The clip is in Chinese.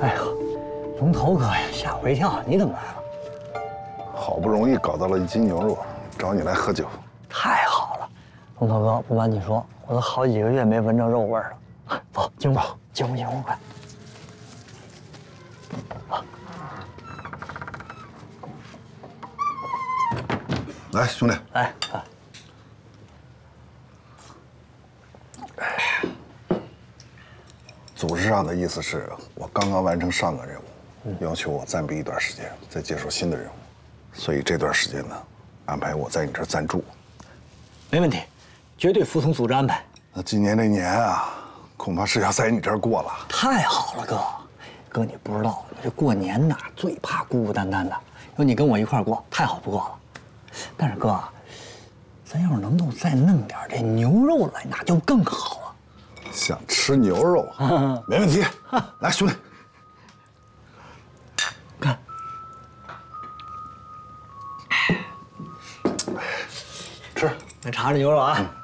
哎呦，龙头哥呀，吓我一跳！你怎么来了？ 好不容易搞到了1斤牛肉，找你来喝酒。 太好了，龙头哥，不瞒你说，我都好几个月没闻着肉味儿了。走，进屋，进屋，进屋，快！ 来，兄弟， 来啊！ 组织上的意思是我刚刚完成上个任务，要求我暂避一段时间，再接受新的任务，所以这段时间呢，安排我在你这儿暂住。 没问题，绝对服从组织安排。 那今年这年啊，恐怕是要在你这儿过了。 太好了，哥！哥，你不知道，这过年呐，最怕孤孤单单的，有你跟我一块儿过，太好不过了。但是哥，咱要是能够再弄点这牛肉来，那就更好了。 想吃牛肉，没问题。来，兄弟， 看， 吃。 来尝尝这牛肉啊。